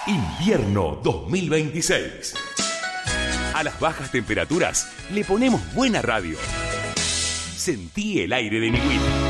Invierno 2026. A las bajas temperaturas le ponemos buena radio. Sentí el aire de Niwil.